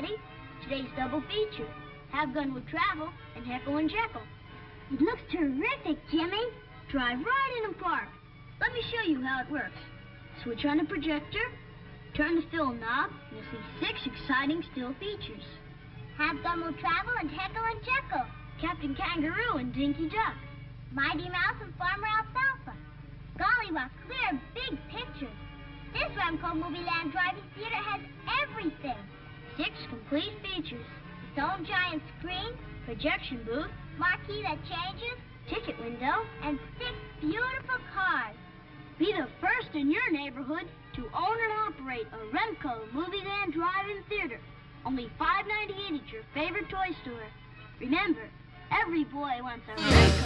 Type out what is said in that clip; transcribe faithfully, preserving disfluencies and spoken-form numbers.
ready? Today's double feature. Have Gun Will Travel and Heckle and Jekyll. It looks terrific, Jimmy. Drive right in and park. Let me show you how it works. Switch on the projector, turn the film knob, and you'll see six exciting still features. Have Gun Will Travel and Heckle and Jekyll. Captain Kangaroo and Dinky Duck. Mighty Mouse and Farmer Alfalfa. Gollywog, clear, big pictures. This Remco Movie Land Driving Theater has everything. Six complete features. Its own giant screen, Projection booth, marquee that changes, ticket window, and six beautiful cars. Be the first in your neighborhood to own and operate a Remco Movie Land Drive-In Theater. Only five ninety-eight at your favorite toy store. Remember, every boy wants a Remco.